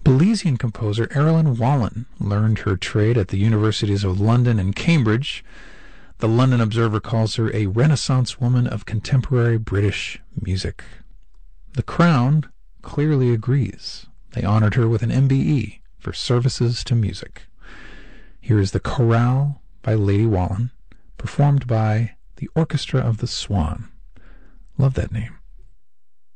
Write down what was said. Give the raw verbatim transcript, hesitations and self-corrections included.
Belizean composer Erilyn Wallen learned her trade at the universities of London and Cambridge. The London Observer calls her a Renaissance woman of contemporary British music. The Crown clearly agrees. They honored her with an M B E for services to music. Here is the Chorale by Lady Wallen, performed by the Orchestra of the Swan. Love that name.